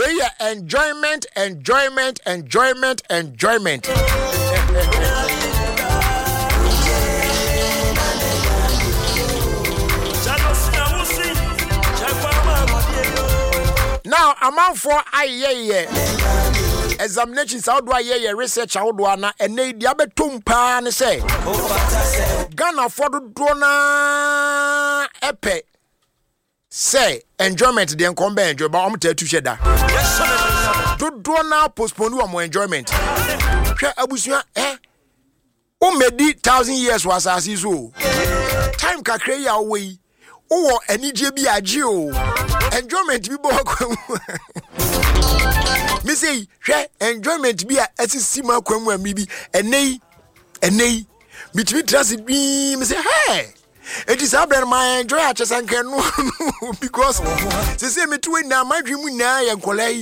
We are enjoyment. Now, amount for examinations how do I research how do I and they diabetum pan say Ghana for the drona epe say enjoyment the encombe enjoy but I'm tell to share that do drona postpone more enjoyment abusia o medi 1,000 years was as so time kakre ya we o anije bi age o enjoyment bi bo me say enjoyment bi a asisi ma kwamu ami bi enei mitimi trust bi me say hey it is abler my enjoy a chesanke no because say me to na madwi mu na ya nkolai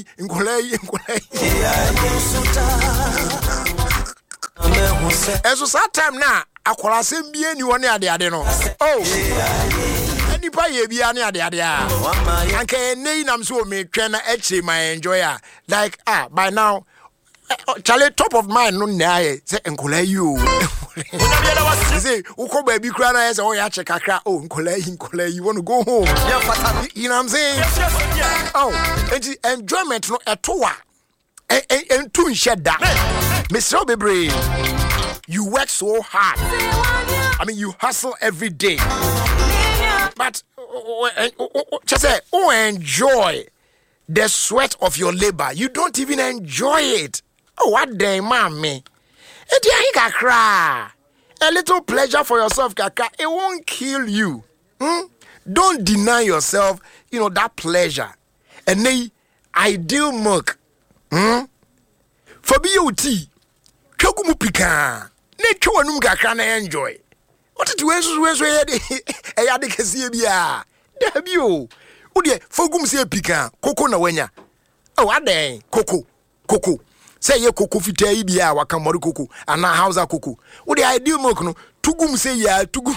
eso sa time na akola sem bi ani woni ade no nipa ye bia ne ade a anka nei nam so me twa na echi my enjoyer like by now chale top of mind no na ye say enkola you say uko bi kra na say o ya che kakra enkola you want to go home you know what I'm saying enjoyment no etowa entu nheda Mr. Obebre you work so hard. I mean you hustle every day. But just say, enjoy the sweat of your labor. You don't even enjoy it. Oh, what day, mommy? A little pleasure for yourself, kaka. It won't kill you. Don't deny yourself, that pleasure. And the ideal milk. For beauty, chokumu pika. Ne chowanum kaka na enjoy. What did you ayade kese bia dabio wo de fogum se pika koko na wanya aden koko say ye koko fita yi bia waka mori koko ana hausa koko wo de ideal milk no tugum se ya tugum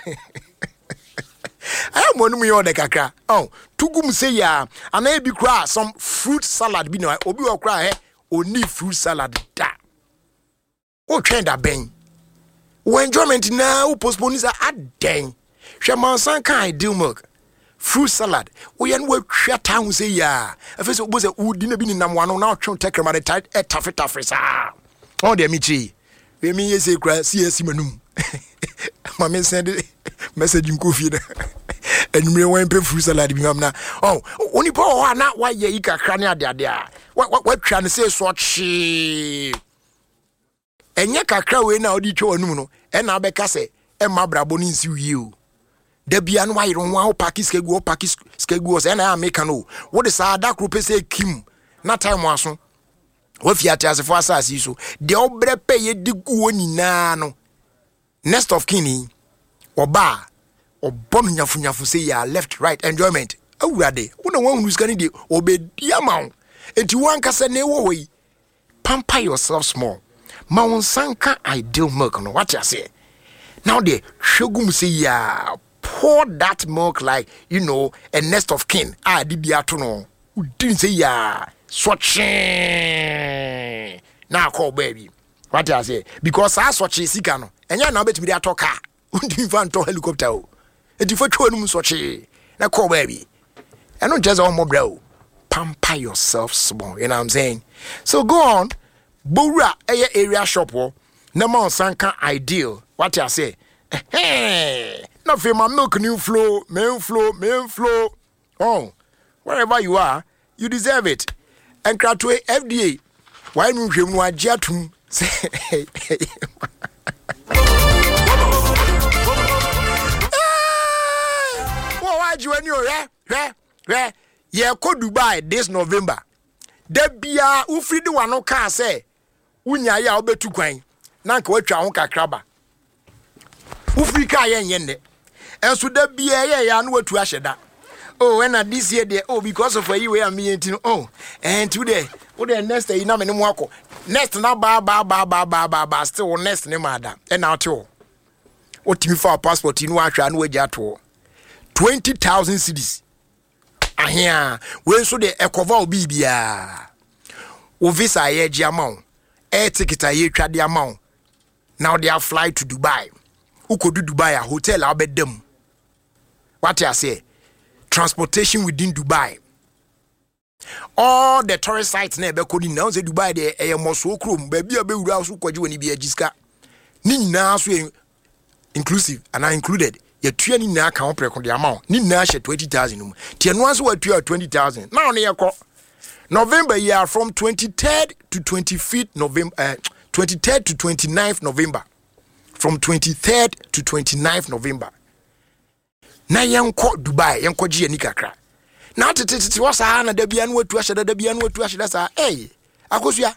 I am you de kakra tugum se ya ana e bi kra some fruit salad bi na obi wo kra oni fruit salad da o twenda ben enjoyment now postpone is a den. Shaman can ideal milk, fruit salad. We and we share town say ya. If it was a wood dinner being in one now, take about a tight a tough. Oh, dear Michi. We mean, yes, a grass, yes, manum. Mamma sent a message in coffee and me went to fruit salad. Only poor not why ye eat a crania there. What can I say? So she. Enya kakra we na odi twa onum no e na abeka se e ma brabo ni nsi wie da bia no wa yiro wa pakis kegu se na ameka no wo de sa da kro pese kim na time aso wo fiate asefo asasi so de obre pe ye digu oni na no next of kin oba obom nyafu se ya left right enjoyment awurade wo na wan hunu skani de obedi amaw enti wan kase na ewo we pamper yourself small. Mount Sanka ideal milk, no what you say. Now the shogum say ya pour that milk like a nest of kin. Did no. Didn't say ya swatching. Now call baby. What you say? Because I swatch sikano. And ya now bet me that car. Didn't fan to helicopter. And if I told him swatching. Now call baby. And not just all more bro. Pamper yourself small. You know what I'm saying? So go on. Bura area shop na Mount Sanka ideal. What you say? No for my milk new flow, main flow. Oh, wherever you are, you deserve it. And Kratwe FDA. Why no him wa jatum say why you when you yeah go Dubai this November. Debia ufridi wano ka say unya ya obetu kwan na nka watwa ho kakraba ufrika yenye enso debia ya no watu ahyeda when this year there because of you we am enti and today the next day na me mo akọ next na ba still next ne mada and out o otimi for passport ni wa hwa na wagya to 20,000 cedis ahia we so de ekova obi bia o visa ye gi amount air ticket aye twa de amount now they are fly to Dubai ukodu Dubai a hotel abedem what I say transportation within Dubai all the tourist sites na ebekodi now say Dubai de moso krom ba bia be wura so kwaje woni bia giska ni nyina so inclusive and I included your 20 na kan preko de amount ni na she 20,000 no tie no anso wa 20,000 now na yeko November year from 23rd to 25th November 23rd to 29th November from 23rd to 29th November na yenko Dubai yenko ji ani kakra na tete wasa na da bia no watu ahye da bia no watu ahye da sa akosua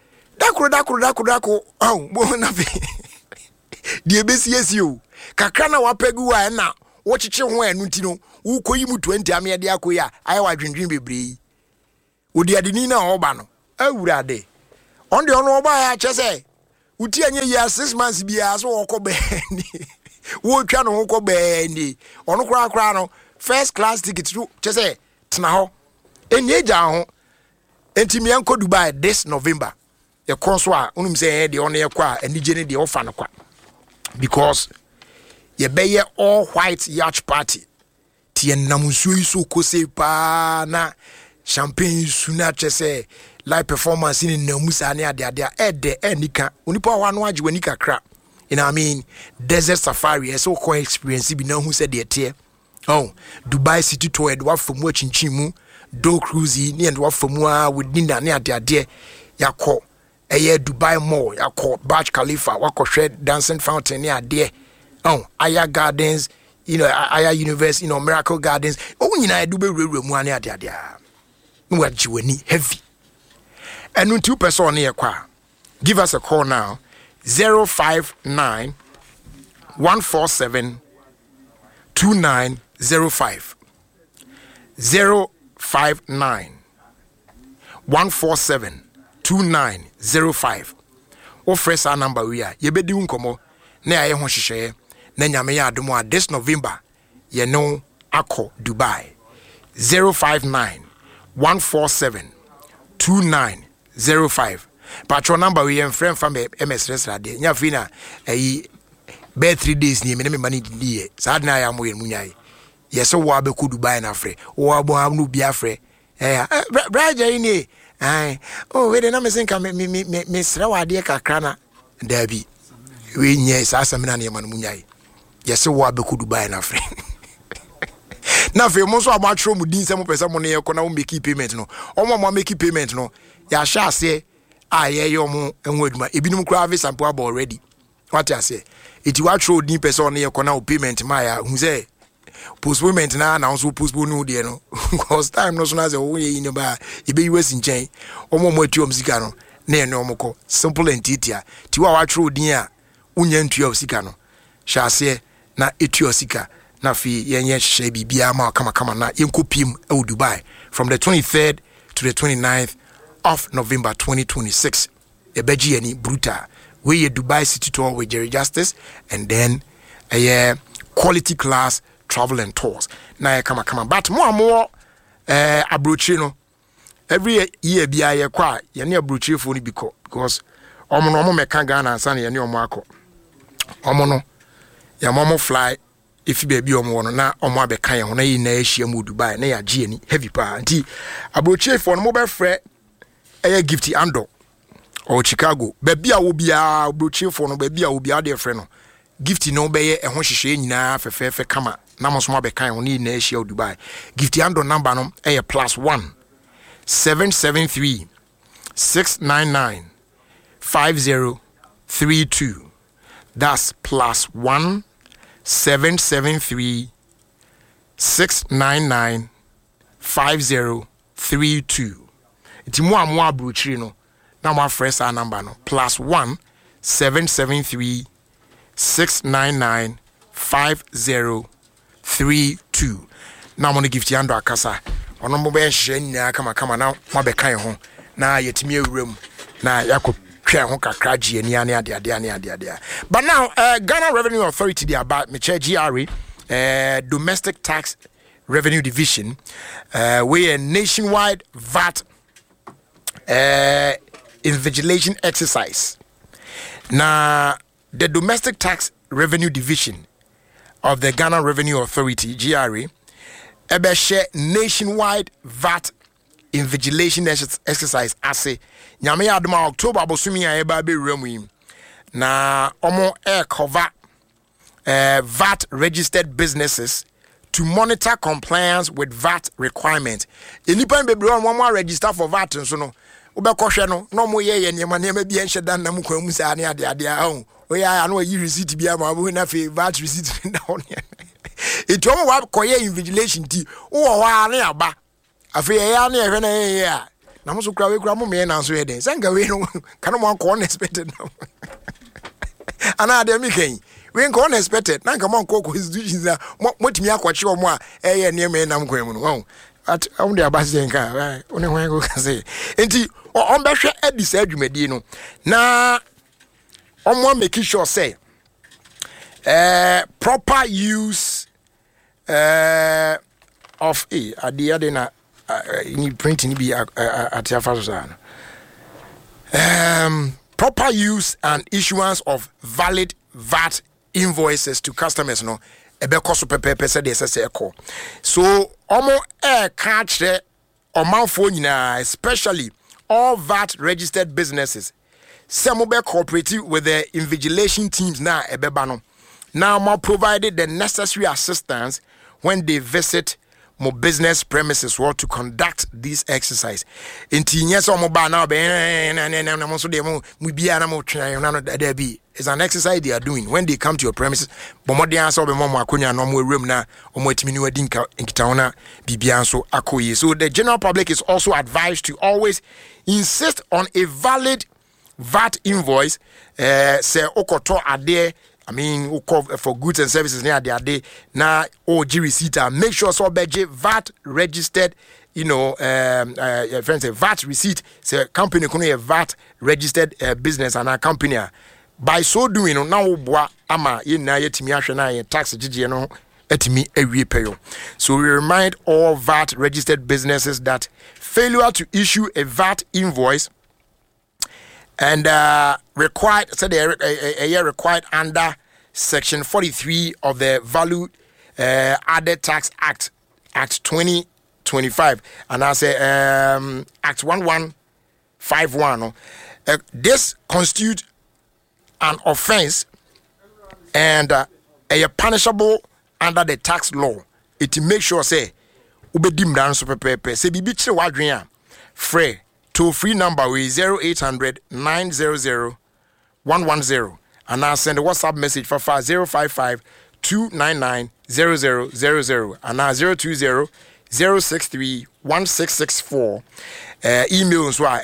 dakro bo na fe die besiesi o kakra na wapegu a na wo chiche ho anu ti no wo koyi mu 20 ame de akoyi a aye wa dwendwen bebre odi adini na oba no awurade on de ono oba ya chese uti anye ya 6 months bia so wo kobe ni wo twa no ho kobe ni ono kra no first class ticket to chese tena ho enye ja ho entimi enko Dubai this November e konso a unum say de ono ye kwa anije ne de ofa no kwa because ye beye all white yacht party tie namusuo iso kose pa na champagne suna chese live performance in namusa ne ade ede enika onipa wa no age wani kakra you know what I mean desert safari so ko experience bi na hu se de tie Dubai city tour de wa famu achinchimu do cruise ni and wa famu a within na ne ade yakọ eye Dubai mall yakọ Burj Khalifa wakọ dancing fountain ni ade Aya Gardens, you know, Aya University, you know, Miracle Gardens. Nyina do be mu ane ade no wa jiwani heavy. And 2 person here kwa. Give us a call now. 059 147 2905. 059 147 2905. O fresh our number we are. Ye be di unkomo na aye ho hwehwe na nyame ya adomo a this November ye no akọ Dubai 059 147 2905 patron number we friend from MS Restaurant nya fina ayi be 3 days ni me mani di sad na ya mo yen munyai ye so wa be ku Dubai na frɛ wo abo amnu bia frɛ braja ini we de na me senka me sra wa de kakra na dabi we nye sa asamina na yemanu munyai yese wo abeku Dubai na frɛ na fe mo so amatro mu din se mo pesa mo ne yeko na wo make payment no omo make payment no ya sha ase aye yo mo enwo aduma ebinum kra ave sample aba already what I say iti wa tro din pesa on yeko na wo payment ma ya hu say postponement na so postpone no de no because time no so na say wo ye ni ba e be US nchen omo atu sika no na ene omko simple and titia ti wa tro din a unya ntua sika no sha ase na etua sika na fi yenye hye bibia ma kama na yenkopim e Dubai from the 23rd to the 29th of November 2026 ebeji ani brutal we Dubai city tour with Jerry Justice and then a quality class travel and tours na kama but more abrochi no every year bia ye kwa ye ne abrochi fo ni because omo meka Ghana ansa na ye ne omo akọ omo no ya momo fly if baby omo no na omo abeka ye ho na yi na ahia mu Dubai na ya gye ani heavy pa nti abrochi fo no mo be frɛ gifty ando or Chicago baby a wo bia abrochi fo no baby a wo bia de frɛ no gifty no be ye ho hwehwe nyina fefefe kama na mo so abeka ye ho na ahia Dubai gifty ando number no +1 773 699 5032. That's +1 773 699 5032. It's more abrochiri no. Now my first number no +1 773 699 5032. Now I'm gonna give you under akasa. Ono mo be hye nya kama na mo be kan ho na yetimi awuram na yakọ twa ho kakra gie ani ade. But now Ghana Revenue Authority they about me GRA domestic tax Revenue Division, we a nationwide VAT invigilation exercise. Now, the Domestic Tax Revenue Division of the Ghana Revenue Authority, GRA, ebe share nationwide VAT invigilation exercise ase. Nyame adoma October abosumi a eba be remu na omo cover VAT registered businesses to monitor compliance with VAT requirements. Enipa bebre on mo register for VAT nso no obekwohwe no mo ye nyema bi enhye dan na mo kwa mu sa ne ade ahun oya na yi receipt bia ma bo na fe VAT receipt down. It omo wa koye invigilation ti wo wa ne aba afi ya na ehwe na ya na mo so kra we kra mo me na so ye den senga we no kan mo anko unexpected no ana de mi kan we nko unexpected na nka mo anko constitutions a motimi akwachi omo a eye ne me na mkwan mu no at am de abase nka one hwan go ka say enti on behwe adisa adwumadi no na omo make sure say proper use of ade na in printing be at your proper use and issuance of valid VAT invoices to customers no ebe koso pepepe se de se eko so omo catch the omanfo nyina especially all VAT registered businesses some be cooperative with the invigilation teams na ebeba no now more provided the necessary assistance when they visit more business premises or to conduct this exercise. Inti nyesa mo ba na be na mo so de mo bia na mo twan na no da bi is an exercise they are doing when they come to your premises. But mo de answer be mo akonya no mo ewrem na o mo atimi ni wadi nkitaona bibia so akoye. So the general public is also advised to always insist on a valid VAT invoice say okoto ade I mean, for goods and services near their day now OG receipt and make sure so budget VAT registered, you know, friends say VAT receipt, say company can a VAT registered business and a company. By so doing, now boa ama in na yetimi ahwe na tax gigi no etimi ewie payo. So we remind all VAT registered businesses that failure to issue a VAT invoice and required, so a year required under Section 43 of the Value Added Tax Act 2025, and I say Act 1151. This constitutes an offense and a punishable under the tax law. It makes sure say ubedim dan so pepepe say bibi chire wadwen a free toll free number we 0800 900 110 and I send a WhatsApp message for 055 299 0000 and now 020 063 1664 email so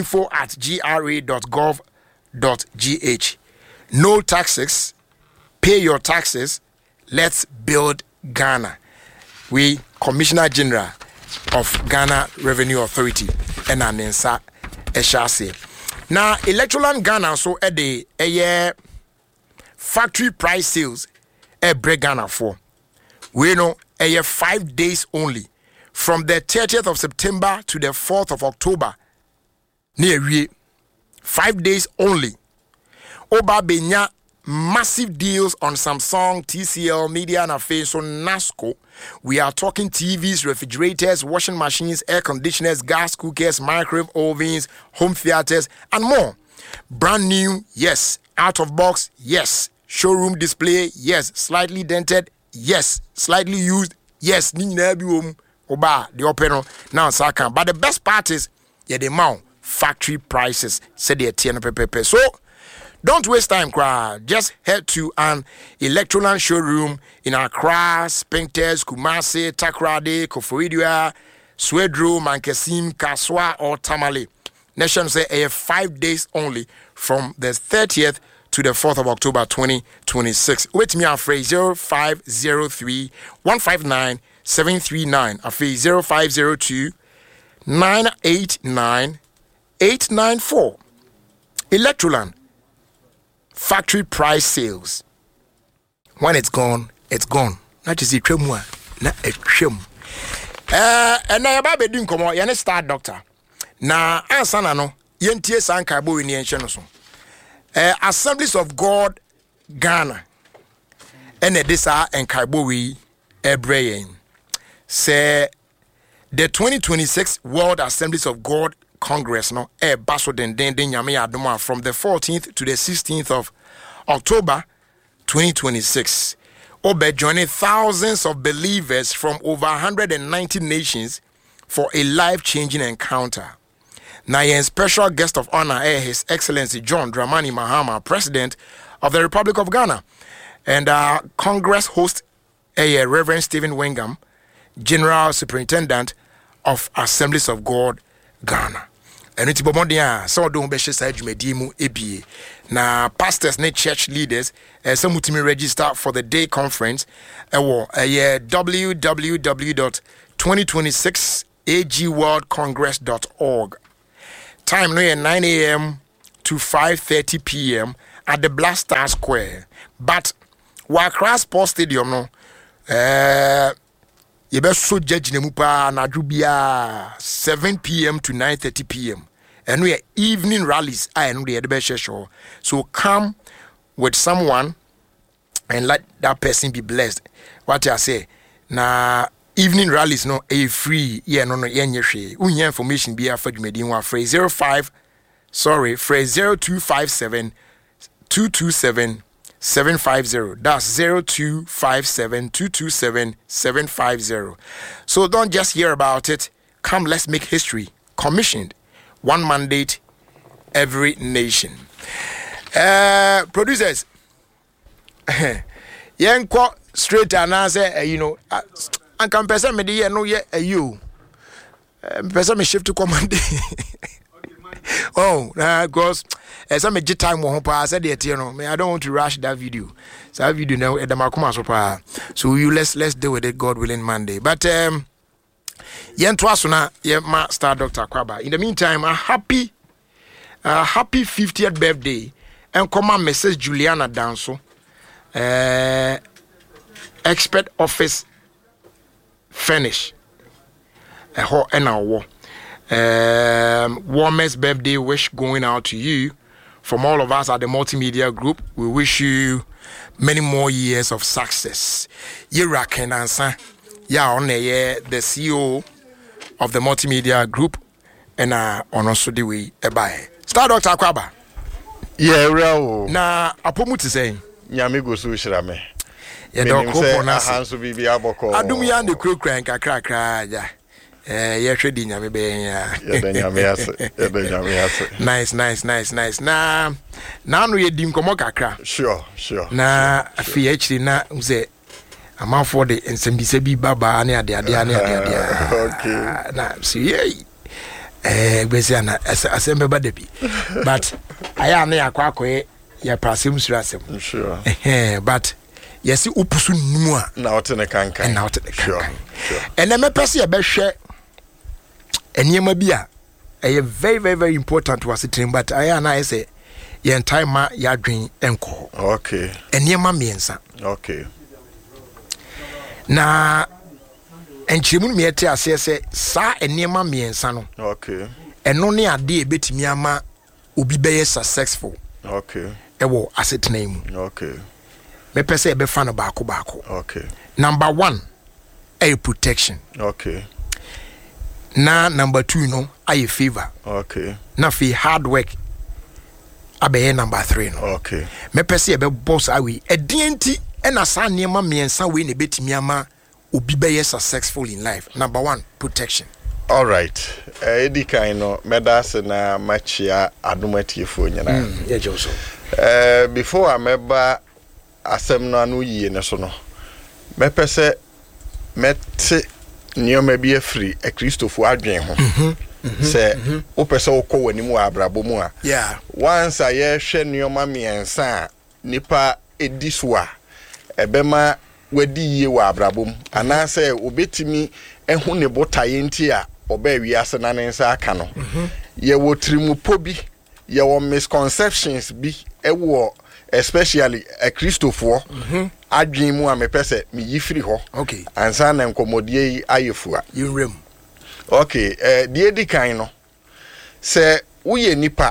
info@gra.gov.gh. No taxes, pay your taxes, let's build Ghana. We Commissioner General of Ghana Revenue Authority and Anensa Eshase. Now Electroland Ghana so a year factory price sales break Ghana for we know a year 5 days only from the 30th of September to the 4th of October near 5 days only. Oba benya massive deals on Samsung, TCL, Media and Affairs, so NASCO. We are talking TVs, refrigerators, washing machines, air conditioners, gas cookers, microwave ovens, home theaters, and more. Brand new, yes. Out of box, yes. Showroom display, yes. Slightly dented, yes. Slightly used, yes. Oba, the open now, Saka. But the best part is, the amount factory prices, said the TNPP. So, don't waste time, crowd. Just head to an Electroland showroom in Accra, Spintex, Kumasi, Takoradi, Koforidua, Swedru, Mankesim, Kaswa, or Tamale. Nation say 5 days only from the 30th to the 4th of October 2026. Wait me on phrase 0503 159 739. A phrase 0502 989 894. Electroland. Factory price sales. When it's gone, it's gone. Not just a tremor, not a trem. And I about be doing come on, you Star Doctor. Na ansana no, yentie sanka bo ni enche so. Assemblies of God Ghana. Ene disa enkaibo we ebrayen. Say the 2026 World Assemblies of God Congress no baso den nyame adoma from the 14th to the 16th of October 2026. Obe joining thousands of believers from over 190 nations for a life-changing encounter. Now, special guest of honor His Excellency John Dramani Mahama, President of the Republic of Ghana, and Congress host Reverend Stephen Wingam, General Superintendent of Assemblies of God Ghana. And it's Bomondia, so don't be shy Jumedimu EBA. Now, pastors and church leaders, some ultimate register for the day conference, www.2026agworldcongress.org. Time no 9 a.m. to 5:30 p.m. at the Blaster Square. But Wakra Sports Stadium no, you best so judge nemupa na jubia 7 p.m. to 9:30 p.m. And we are evening rallies. I know the best show. So come with someone and let that person be blessed. What I say na evening rallies no free. Yeah no yenye. Unya information be after you made in phrase 0257 227 750. That's 0257 227 750. So don't just hear about it. Come, let's make history. Commissioned, one mandate, every nation. Producers, yenko straight and answer. And can person me dey no ye you. Person me shift to command. Oh, because as I make time won pa said it, me I don't want to rush that video. So that video now at the makuma so pa. So let's deal with it, God willing, Monday. But yen twasuna ye ma Star Doctor Kwaba. In the meantime, a happy 50th birthday and come on Mrs. Juliana Danso, expert office finish a hot and our warmest birthday wish going out to you from all of us at the multimedia group. We wish you many more years of success. Yira Kenansa, on the CEO of the multimedia group, and on also the way by Star Doctor Kwaba. Yeah, real. Na apomuti saying, Yamigo Sushirame. Yeah, don't go on us. Hands will be aboko. Adum yan the crew crank a crack. Yeah, trading yami be nice. Na no ye dim komo kakra. Sure. Na afi actually na say amount for the nsembise bi baba ne ade. Okay. Na see gbese na asembe ba de bi. But aya na yakwa ya prasem surasem. Sure. But yesi upusu numu a na otene kankan. Na otene kankan. Sure. And me pese e be hwe eniyema bi a very, very, very important to us sitting, but I say yen time ma ya dwen enko. Okay. Eniyema miensa. Okay. Na enchirimu mi ete ase se sa eniyema miensa no. Okay. Eno ne ade ebetimi ama obi beye successful. Okay. Ewo asetena mu. Okay. Me pese ebe fa no baako. Okay. Number 1, protection. Okay. Na number 2 no, favor. Okay. Na fi hard work abeye number 3 no. Okay. Me pese ebe boss awi edienti ena sa niema miensa we ne betimi ama obi beye successful in life. Number 1, protection. All right. Edi kind no medas na machia adomatiefo nyina. Yeah, Joso. Before I remember asem no anu yie ne so no. Me pese mete nioma bi afri e Christopher adwen ho. Se o pese o ko wani mu abrabo mu a. Yeah. Once I hwe nioma miensa nipa ediswa ebema wadi yie wa abrabom anase obetimi ehu ne botaye nti a oba wiase na nensa aka no. Ye wo trimupo bi ye wo misconceptions bi ewo especially a Christopher adwen mu a mepɛ sɛ me yifiri hɔ okay ansa na nkomodie yi ayefua yinrem okay die di kan no sɛ woyɛ nipa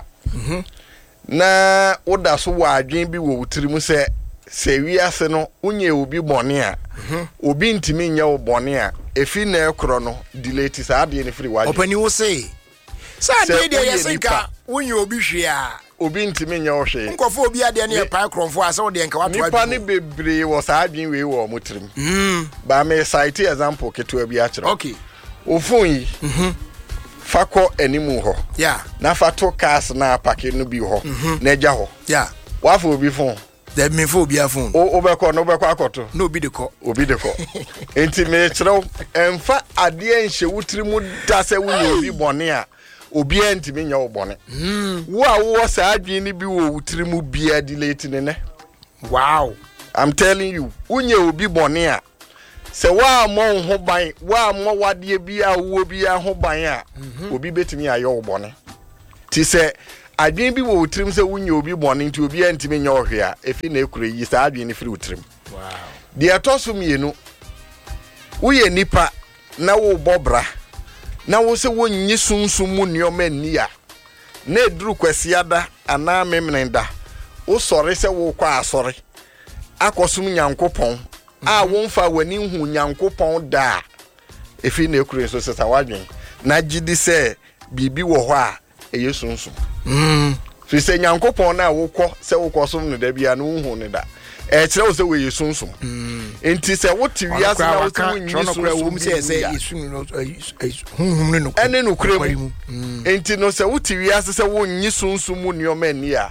na woda so wɔ adwen bi wɔ wutiri mu sɛ wiase no unye obi bɔne a obi ntimi nyɛ wo bɔne a efi na ekoro no delete saa de ne firi waje opani wo say saa de yesenka unye obi hwe a obi ntimi nyɛ wo hwe nkofo obi ade ne pa kromfo a sɛ wo de nka wato nipa ne bebre wɔ saa adwen wei wɔ mo tirim ba me cite example keto abi a kyerɛ okay ofun yi fakɔ animu hɔ yeah na fato cars na apake no bi hɔ na agya hɔ yeah wafo obi phone that me for obi phone obekɔ no obekɔ akoto no obi de kɔ enti me kyerɛw emfa ade enhye wutiri mu da sɛ wo nye obi bɔne a obi ntimi nya wo bɔne wo a wo sa adwen ni bi wo wutiri mu bia delete ne wow I'm telling you unye obi bɔne a sɛ wa mo ho ban wa mo wade bia wo bia ho ban a obi betimi ayɛ wo bɔne ti sɛ adwen bi wo wutrim sɛ wunye obi bɔne nti obi antimi nya ohwe a efi na ekure yi sa adwen ni firi wutrim wow de atoso mienu wo ye nipa na wo bobra na wo se wo nyi sunsum mu nioma ni a na eduru kwasiada ana memnenda wo sɔre sɛ wo kɔ asɔre akɔsum nyankopɔn a wo mfa wani hu nyankopɔn da efi na ekure so sesa wadwen na gidi sɛ bibi wo hɔ a eye sunsum fi sɛ nyankopɔn na wo kɔ sɛ wo kɔsum no da bia no hu ne da kyerɛ wo sɛ wo ye sunsum enti sɛ wo ti wiase na wo sɛ wo nyi sunsum sɛ isun no hunhum no ene no kure mu enti no sɛ wo ti wiase sɛ wo nyi sunsum mu nioma ni a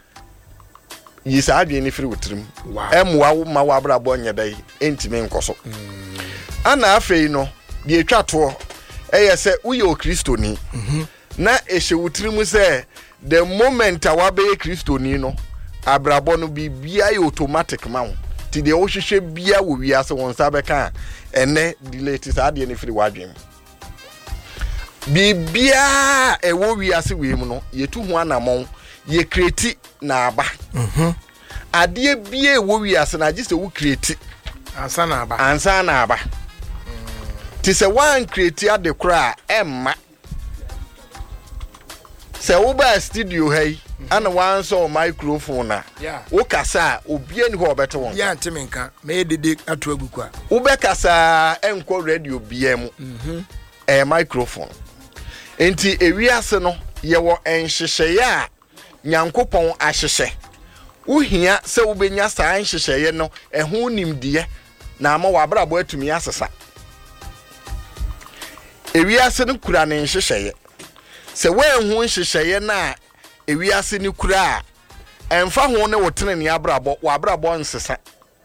yi sa adwen ni firi wutrim emwa wo ma wo abrabɔ nyɛ dai enti me nkoso ana afei no de etwa to sɛ wo ye o kristoni na ehye wutrim sɛ the moment a wabe kristoni no abrabɔ no bibia yɛ automatic ma wo ti de wo hwehwɛ bia wo wiase won sa bɛka ene delete sa de ne firi wadwen bibia wo wiase we mu no yetu ho anamon ye create na aba ade bia wo wiase na gise wo create ansa na aba ti sɛ wan create ade kora emma sɛ wo ba studio hai ana wan so microphone na wo kasa obia ni ho obeto won ya ntimi nka me dede ato agukwa wo be kasa enko radio bia mu microphone enti ewiase no ye wo enhyehyeye a nyankopɔn ahyehye wo hia sɛ wo benya saa enhyehyeye no ɛho nimdeɛ na ama wabrabo atumi asesa ewiase no kura ne enhyehyeye sɛ wɔnhu nhyehyeye na ewiase ni kura a emfa ho ne wotene ne abrabɔ wabrabɔ nsesa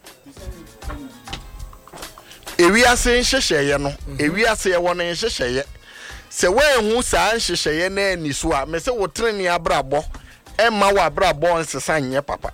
ewiase nhyehyeye no ewiase ye won nhyehyeye sɛ wɔnhu saa nhyehyeye na ani so a me sɛ wotene ne abrabɔ emma wabrabɔ nsesa nyɛ papa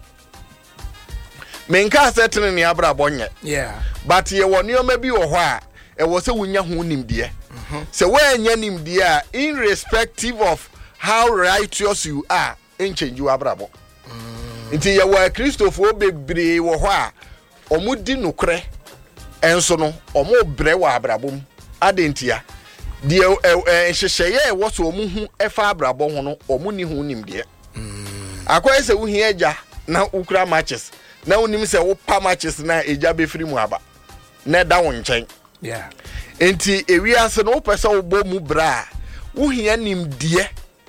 menka sɛ tene ne abrabɔ nyɛ but ye won nioma bi wɔ hɔ a ɛwɔ sɛ wunya ho nimdeɛ sɛ wɔanya nimdeɛ a irrespective of how righteous you are change you abrabɔ nti ye wɔ kristofo bebree wɔ hɔ a ɔmo di nokre enso no ɔmo brɛ wɔ abrabɔ adentia de hyehyeye ɛwɔ so ɔmo hu ɛfa abrabɔ ho no ɔmo ni ho nimdeɛ akoye sɛ wo hia agya na ukra matches na wonim sɛ wo pa matches na agya befiri mu aba na da wo nkyɛn enti ewiase no pɛ sɛ wo bɔ mu bra wo hia nimdeɛ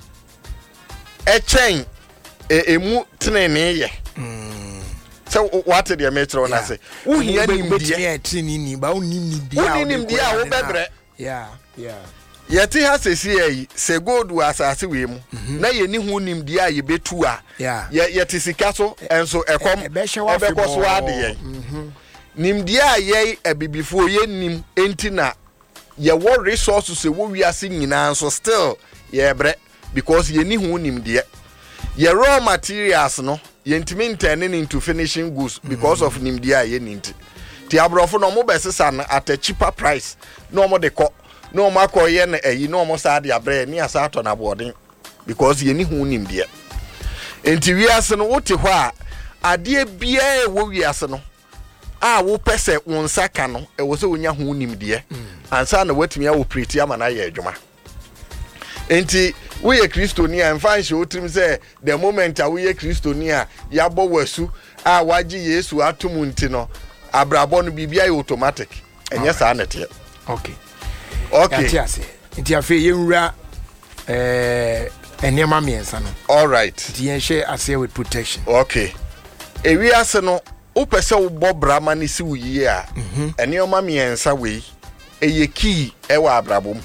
ɛkyɛn emu tenene yɛ sɛ what the metro na sɛ wo hia nimdeɛ tenene ba wo nimdeɛ a wo bɛbrɛ yɛte ha sɛsi ayi sɛ gold wɔ asase we mu na yɛni ho nimdeɛ a yɛbetu a yɛte sika so enso ɛkɔm ɛbɛkɔ so ade yɛn nimdeɛ a yɛn abibifo yɛnim enti na yɛwɔ resources wɔ wiase nyinaa so still yɛbrɛ because yɛni ho nimdeɛ yɛ raw materials no yɛntimi turning into finishing goods because of nimdeɛ a yɛni nti ti abrɔfo no mo bɛsesa no at a cheaper price no mo de kɔ no makoye na eyi no mo sa de abrɛ ni asa atɔ na boarding because ye ni hu nimdeɛ enti wiase no wote hɔ a ade bia wo wiase no a wo pese won saka no e wo se wonya ho nimde ansa na watumi a wo preti ama na ye adwuma enti wo ye kristoni a mfa nche otrim se the moment a wo ye kristoni a ya bo wasu a waji Yesu atum nti no abrabo no bibia ye automatic enye sa na te okay yatiase nti afi ye nwura enema miensa no all right nti yen share ase with protection okay ewi ase no wo pese wo bo brama ni si wo yie a enema miensa we eye key e wa abrabom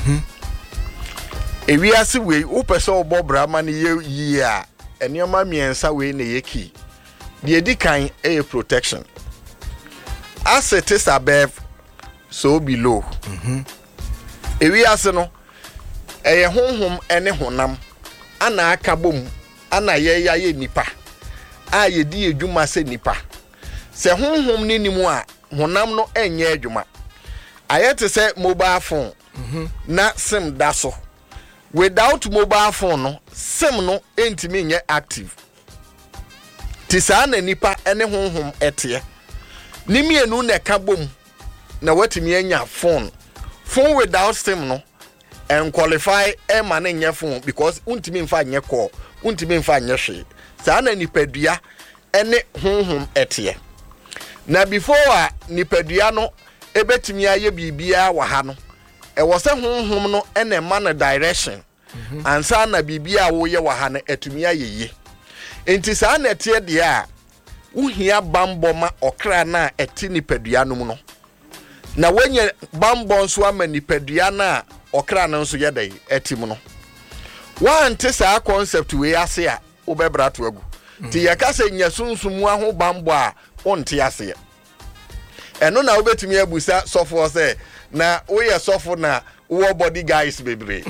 ewi ase we wo pese wo bo brama ni yie a enema miensa we na ye key the edikan e protection asset is above so below ewi ase no eye honhom ene honam ana aka bom ana ye nipa a ye di edwuma se nipa se honhom ni nimu a honam no enye edwuma ayete se mobile phone na sim da so without mobile phone no sim no entimi nye active ti sa na nipa ene honhom etie ni mienu na ka bom na watimi anya phone without sim no and qualify e man nye phone because untimi mfa nye call untimi mfa nye hwe sa na nipadua ene honhom etie na before a nipadua no ebetimi aye bibia wa ha no e wo se honhom no ene man direction ansa na bibia wo ye wa ha no etumi ayeye enti sa na etie de a uhia bambo ma okra na eti nipadua no mu no na wenye bambo nso ama nipadua na okra na nso yedai etim no wante saa concept we ase a obebra to agu ti yakase nya sunsumu aho bambo a onte ase eno na obetumi abusa sofo se na woye sofo na wo body guys bebre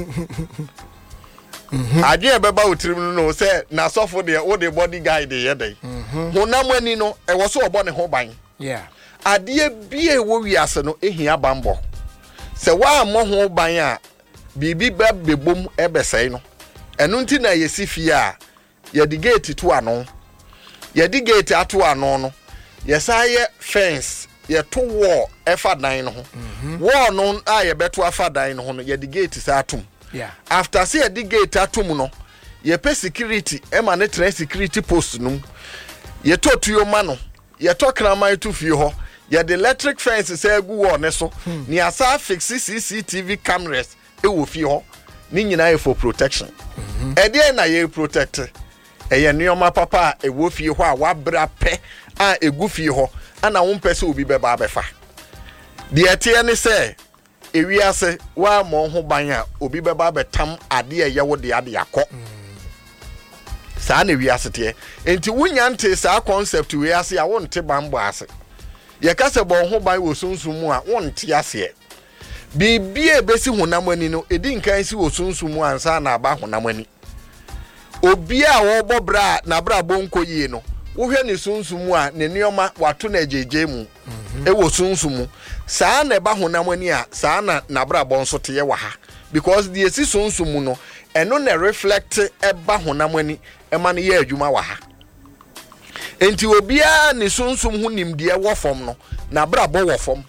adwe beba utrim no se na sofo de wo de body guy de yedai honamani no e wo so obo ne ho ban ade bie wo wiase no ehia bambo se wa mo ho ban a bibi ba bebom ebesai no eno nti na yesi a ye di gate to ano ye di gate ato ano no ye saye fence ye to wall efa dan no ho wall no a ye beto afa dan no ho no ye di gate sa atum after say ye di gate atum no ye pe security e ma ne tre security post no ye to tuyo ma no ye to kraman to fie ho ye the electric fence say gu wall ne so ni asa fix CCTV cameras e wo fie ho ni nyina ye for protection e dey na ye protect eye nioma papa e wo fie ho a wabra pe a egu fie ho ana wo mpese obi beba abefa de etie ne se ewiase wa mo ho ban a obi beba betam ade eye wo de ade akọ saa na ewiase te enti wunya nte saa concept we ase a wonte bambo ase ye ka se bo ho ban wo sunsumu a wonte ase bibie besi honamani no edi nkan si wo sunsumu ansa na aba honamani obi a wo bobra na bra bonko yie no wo hwe ne sunsumu a ne nioma wato na jeje mu e wo sunsumu saa na ba honamani a saa na bra bonso te ye wa ha because the esi sunsumu no eno na reflect e ba honamani e ma ne ye adwuma wa ha enti obi a ne sunsum hu nimde wo fom no na bra bo wo fom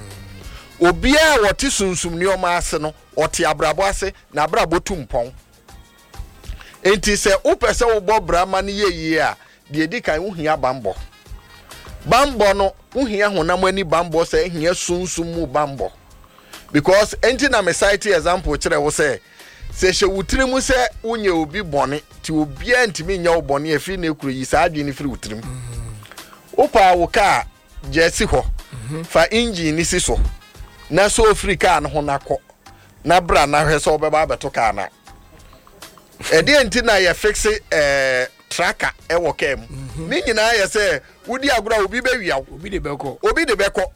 obi a wote sunsum nioma ase no ote abrabo ase na bra bo tumpon enti se upese wo bo brama ne yeye a de edikan uhia bambo no uhia honamani bambo se ehia sunsum mu bambo because enti na me cite example kire wo se she wutirimu se unye obi bone ti obi antimi nya wo bone afi na ekuru yi sa adwe ni firi wutirim opa wo ka jesi ho fa engine ni siso na so free car no ho nakọ na bra na hwe so obeba beto car na edi enti na ye fix tracker e wo kem ni nyina ye se wudi agura obi be wia obi de beko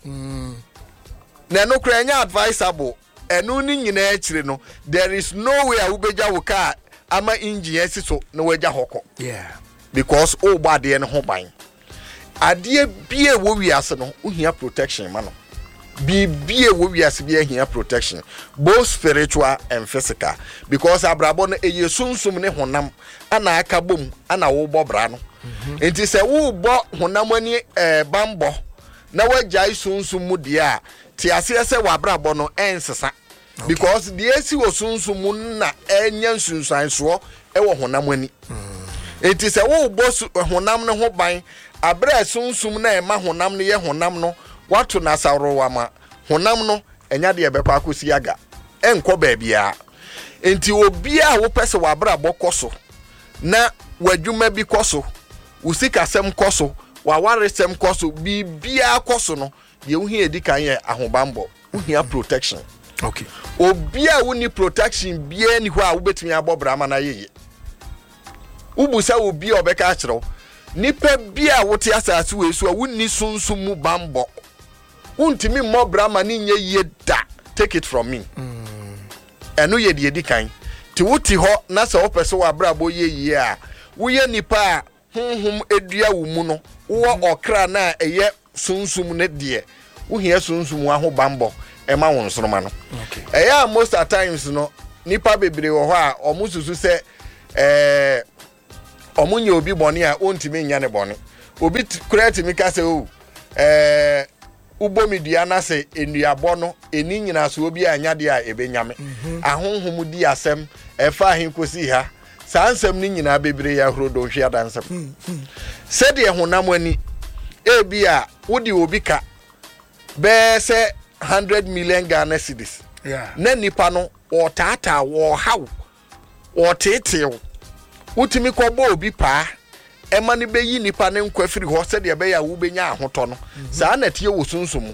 na no kra nya advisable enu ni nyina akire no there is no way a ubeja wo car ama engine asiso na waja hoko because o bade ne ho ban ade bie wo wiase no uhia protection ma no bibie wo wiase bie hia protection both spiritual and physical because abrabo no eye sunsum ne honam ana aka bom ana wo bobra no enti se wo bo honam ani bambo na wagyae sunsum mu dia ti ase ese wabrabɔ no ensesa because the esi wo sunsum mu na enya sunsanso e wo honam ani enti se wo boss honam ne ho ban abra sunsum na e ma honam ne ye honam no wato na sawro wama honam no enya de ebekwa akosi aga enko baabia enti obi a wo pese wabrabɔ koso na wadwuma bi koso usikasem koso wawaresem koso bibia koso no ye wo hia edikan ye ahobambo wo hia protection. Okay. Obi a woni protection bia ni ho a wo betumi abobra ma na yeye ubusa obi a obeka akiro nipa bia wote asase we so a wonni sunsum mu bambo untimi mobra ma ni nye ye da take it from me eno ye de edikan ti wuti ho na se wo pese wa brabo yeye a wo ye nipa a honhom edua wo mu no wo okra na eye sunsum ne de wo hia sunsum wa ho bambo ema won soroma no. Okay. Eya most at times no nipa bebre wo ho a omususu se omunye obi bone a ontimi nya ne bone obi create mi ka se o ubomi dua na se enuabo no eni nyina so obi anya de a ebenyame ahonhom di asem efa ahin kosi ha sansem ni nyina bebre ya hrodo hwia dansem se de honam ani ebi a wodi obi ka be se 100 million Ghana cedis. Yeah. Na nipa no o tata wo haw o tetew utimi kobo obi pa ema ne beyi nipa ne nkwafiri ho se de be ya wo benya ahoto no saa na tie wo sunsumu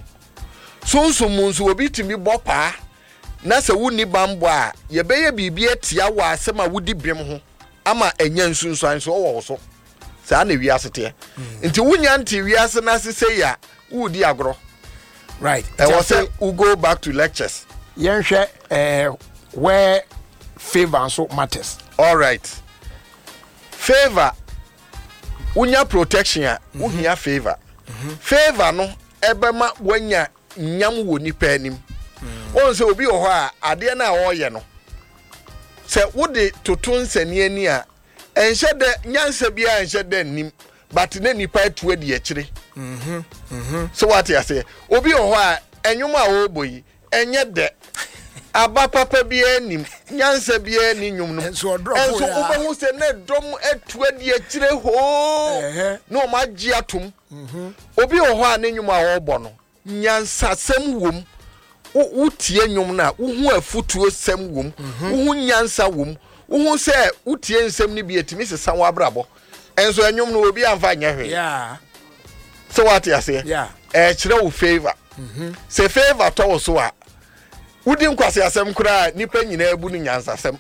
nso obi timi bo pa na se wuni bambo a ye be ye bibie tia wo asema wudi bem ho ama enya nsunsuan so wo so saa na wi asete nti wunya nti wi ase na sese ya wudi agro. Right. I was say we go back to lectures. Yenhwe where favor so matters. All right. Favor unya protection ya uhia favor. Favor no ebema wanya nyam wo nipa anim. On say obi ho a ade na oye no. Se wode totun sani ani a enhye de nyansa bia enhye de nim but na nipa atu adi akire. So what you say obi ho a enwum a wo boyi enye de aba papa bi anim nyansa bi ani nwum no enso obo se na dom atu adi akire ho no ma gi atom obi ho a ne nwum a wo bo no nyansa sem wom utie nwum na uhu afutuo sem wom uhu nyansa wom uhu se utie nsem ni bi etimi sesa wo abrabo enso enwum no obi amfa nya hwe. Yeah. So what you say? Yeah. Chire wo favor. Se favor to so a wudi nkwase asem kura nipa nyina abu ni nyansa asem.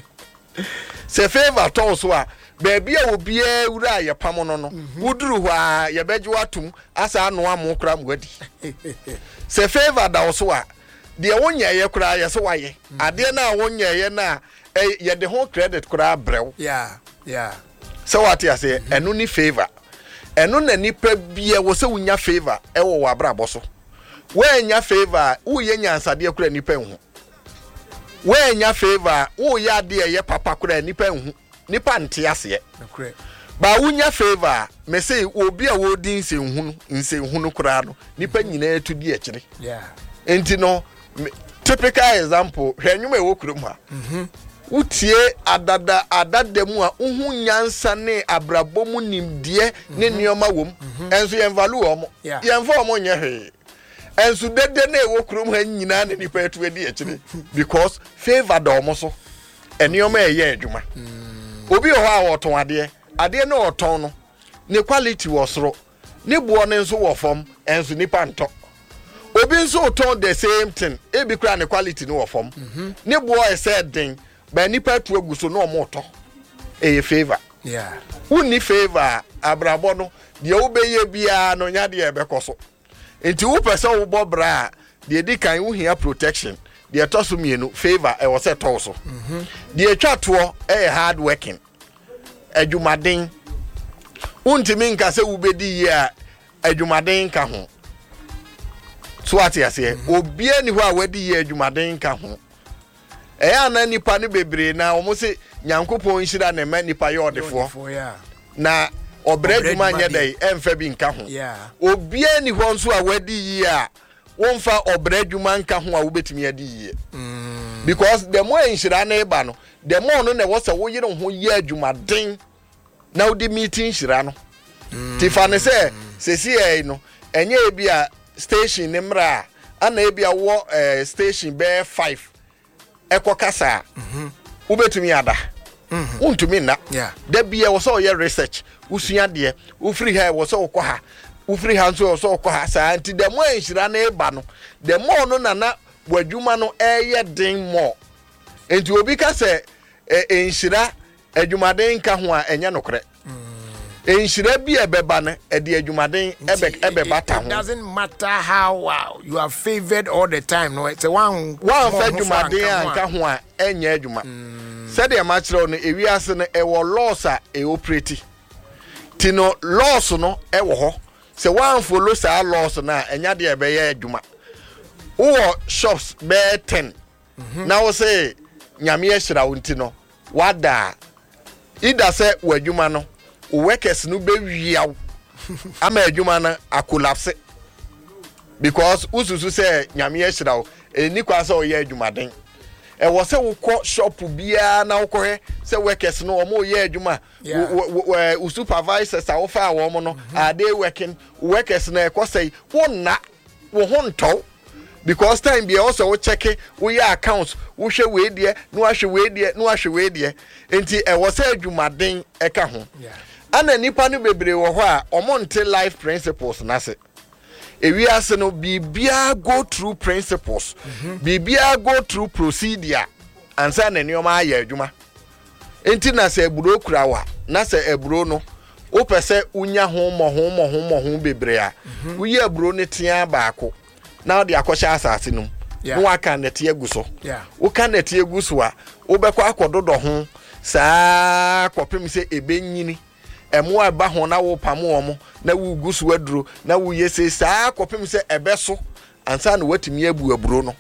Se favor to so a baby a obi a wura ye pam no no wuduru ho a ye beje watum asa anu amu kura mwadi. Se favor da so a de wonya ye kura ye so waye ade na wonya ye na ye de ho credit kura brew. Yeah. Yeah. So what you say? Enu ni favor. Eno na nipa bia wo se wunya favor e wo wabrabo so we nya favor wo ye nyansade akura nipa hu we nya favor wo ya de ye papa kura nipa hu nipa nte ase ba wunya favor me say obi a wo din nse hu no kura no nipa nyina etu di akire. Yeah. Enti no typical example hwanwuma e wo kurom ha utie adada mu a uhu nyansa ne abrabomu nimdie ne nioma wom enso yen value omo yen fo omo nye hwe enso dede na ewo krom ha nyina ne nipa etu edi akire because favor da omo so enioma eye adwuma obi ho a woton ade na oton no ne quality wo soro ne buo ne nso wo fom enso nipa nto obi nso oton the same thing ebi kura ne quality ne wo fom ne buo e said den ba nipa tu aguso no omoto e favor. Yeah. Uni favor abrabo no de obeye bia no nya de ebekoso enti wo pese wo bobra de di kan wo hia protection de toso mienu favor e wo se toso de twato e hard working adwumaden untimi nka se wo bedi ye a adwumaden ka ho so ati ase obi ani ho a wadi ye adwumaden ka ho eya na nipa ne bebre na omo se nyankopon hira na ma nipa ye odefo Yeah. na obre adwuma nya dai emfa bi nka ho obia ni ho nso a wadi yi a wonfa obre adwuma nka ho a wobetimi adi yi because the more inhira na eba no the more no na wo se wo yire ho yi adwuma den na odi meeting inhira no tifa ne se sesi no enye ebi a station ne mra ana ebi a wo station be 5 ekokasa wobetumi ada untumi na da bia wo so ye research usua de wo free ha wo so wo ha wo free ha so wo ha sa anti the more inhira na eba no the more no na wadwuma no eye den more enti obi ka se inhira adwumaden ka ho a enye nokre inhira bi ebeba na ede adwumaden ebeba ta ho. It doesn't matter how you are favored all the time, no, it's a one fa adwumaden anka ho a enye adwuma said the matchro no ewiase no e wo laws a e operate ti no laws no e wo ho se one follow sa laws na enya de e be ye adwuma wo shops be 10 na wo say nyame ehira wonti no wada ida se wadwuma no workers no be wiaw ama adwuma na akolapse because ususu say nyame ehira wo eni kwa se o ye adwumaden e wo se wo kọ shop bia na wo kọ se workers no o mo ye adwuma wo supervisors a wo fa wo mo no are they working workers na e kọ say wo na wo ho nto because time be also wo check wo your accounts wo hwe we de no ahwe we de no ahwe we de enti e wo se adwumaden e ka ho ana nipa no bebre wo ho a omonte life principles na se ewiase no bibia go through principles bibia go through procedure ansa na nioma aye adwuma enti na se eburo kurawa na se eburo no wo pese unya ho mo bebre a wo ye eburo ne tia baako na de akosha asase no no aka na tie gu so wo ka na tie gu so a wo bekọ akododo ho saa kopem se ebenyini emu aba ho na wo pamo omo na wo gusu aduro na wo yese saa kopem se ebeso ansa na watimi abu aburo no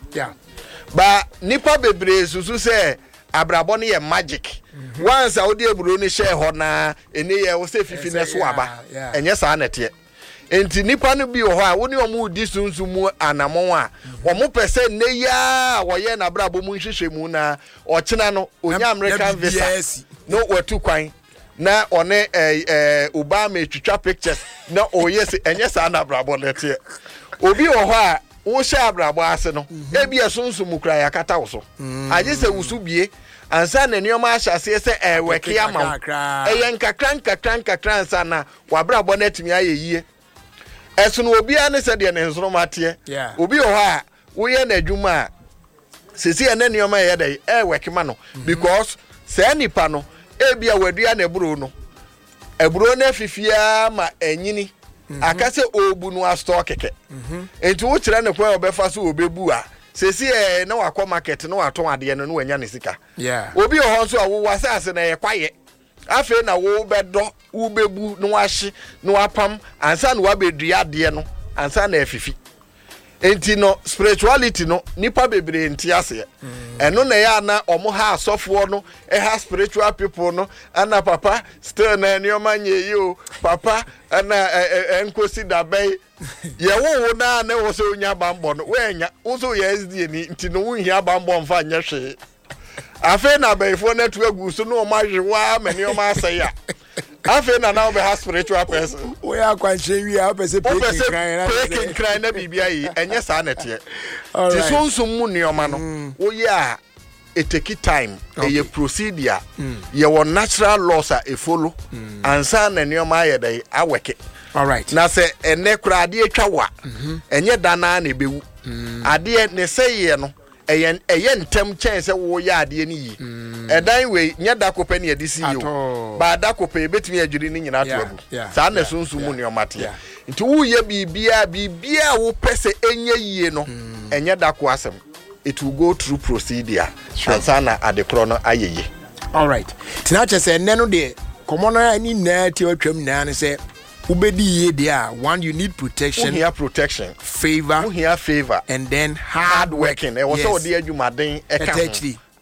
ba nipa bebre susu se abrabo ne ye magic once a wo de aburo ne share ho na ene ye wo se fifi ne so aba enye saa na tie enti nipa no bi ho a wo ne omo di sunsumu anamon a omo pese ne ya wo ye na abrabo mu nhwehwe mu na ochena no onya American visa no watu kwan na one Obama etwitwa pictures na oyese enye sa na abrabo lete obi wo ho a wo hye abrabo ase no ebi esunsumu kra ya kata wo so aje se wusu bie ansa na nioma ahyase se eweke ama eyen kakran ansa na wabrabo na timi ayeyie esono obi ane se de ne nsoro mate obi wo ho a wo ye na adwuma a sesi ene nioma ye dey eweke ma no because se nipa no ebia wadua na eburo na fifia ma enyini akase obu no astore keke enti wo kire ne kwa obefa so obebu a sesi na wakọ market na waton ade no wanya ne sika obi ho so a wo wasase na ye kwaye afi na wo bedo wo bebu no wahye no wapam ansa na wabedua ade no ansa na afifi enti no spirituality no nipa bebre enti ase eno na ya na omo ha asofo no ha spiritual people no ana papa still na nioma nye yo papa ana enkosi dabai ye wo na na wo so nya bambo no wenya wo so ye SD ni enti no wo hia bambo mfa nya hwe afi na baifo na tu agu so no ma hwewa ma nioma ase ya afi na now be ha spiritual person we are quite sure we are person breaking cry na bibia yi enye sa na tie ti so mu nioma no wo ya it take time a procedure ye won natural laws a follow ansa na nioma ye dai aweke all right na se ene kura ade atwa wa enye dana na ebewu ade ne seye no eye ntem chance wo ya ade ni yi edan we nya da kopa ne ade si yo ba da kopa ebetimi adwiri ni nyina to abu sa na sunsun mu nioma te nti wo ye bibia wo pese enye yie no enye da ko asem it will go through procedure ansana adekro no ayeye all right tinache say enne no de komono ni na ti otwam na ne say ubedi ye there one you need protection favor favor and then hard working e was so de adwumaden e ka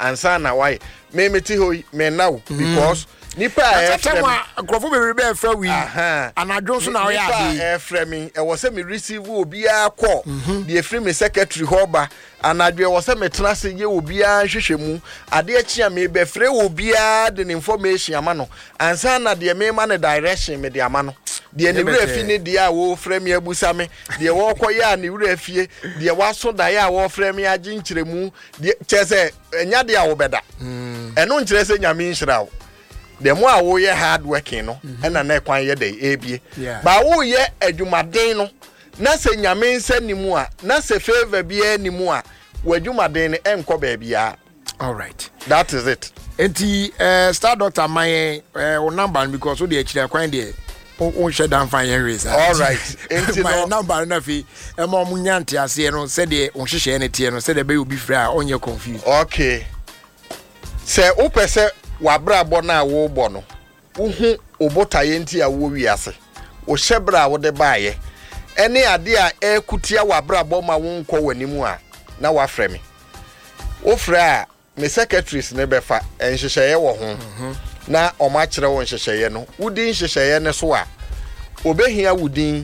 ansa na why me meti ho me now because nipa e frem akrofo be be e fra wi anadwo so na o ya ade e frem e wo se me receive obi a call the free me secretary hoba anadwo e wo se me tena se ye obi a hwehwemu ade a chia me be free obi a the information ama no ansa na de me ma ne direction me de ama no de ne wura fi ne de a wo frem ya busa me de wo koya ne wura fie de waso da ya wo frem ya ginkyeremu de chese enya de a wo beda eno nkyere se nyame nhyira the more wo ye hard working no na kwan ye dey ebie ba wo ye adwumaden no na se nyame nsa nimu a na se favor bia nimu a wo adwumaden ne enko ba bia. All right, that is it. Enti Star Doctor my number because wo dey akira kwan dey on shut down fine areas. All right, enti my number na fi e ma mu nyante ase no se dey on hwehwe ne tie no se dey be obi fra on ye confused. Okay, se o pese wabrabo na wo bo no uhu obotaye nti a wo wiase o hyebra wo de baaye ene ade a ekutia wabrabo ma wo nkọ wanimu a na wafrɛ me o fra me secretaries ne befa enhyehyeye wo ho na o ma kyerɛ wo nhyehyeye no wudin nhyehyeye ne so a obehia wudin